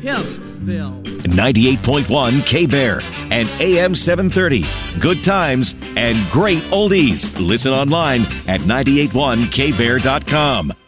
Hempsville. 98.1 K-Bear and AM 730. Good times and great oldies. Listen online at 981kbear.com.